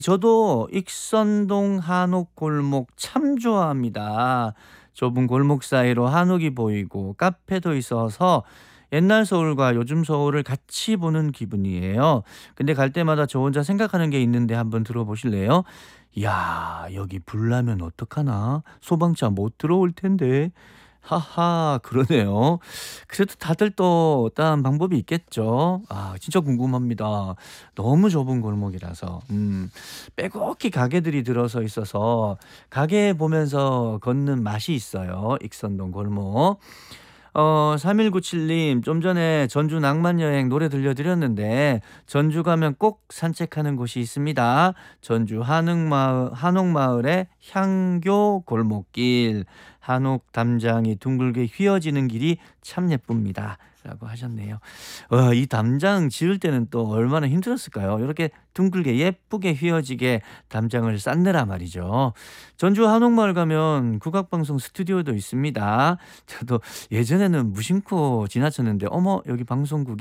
저도 익선동 한옥골목 참 좋아합니다. 좁은 골목 사이로 한옥이 보이고 카페도 있어서 옛날 서울과 요즘 서울을 같이 보는 기분이에요. 근데 갈 때마다 저 혼자 생각하는 게 있는데 한번 들어보실래요? 야, 여기 불나면 어떡하나? 소방차 못 들어올 텐데. 하하, 그러네요. 그래도 다들 또 어떠한 방법이 있겠죠. 아, 진짜 궁금합니다. 너무 좁은 골목이라서. 빼곡히 가게들이 들어서 있어서 가게 보면서 걷는 맛이 있어요, 익선동 골목. 3197님, 좀 전에 전주 낭만여행 노래 들려드렸는데, 전주 가면 꼭 산책하는 곳이 있습니다. 전주 한옥마을의 향교 골목길. 한옥 담장이 둥글게 휘어지는 길이 참 예쁩니다. 라고 하셨네요. 이 담장 지을 때는 또 얼마나 힘들었을까요? 이렇게 둥글게 예쁘게 휘어지게 담장을 쌓느라 말이죠. 전주 한옥마을 가면 국악방송 스튜디오도 있습니다. 저도 예전에는 무심코 지나쳤는데 어머 여기 방송국이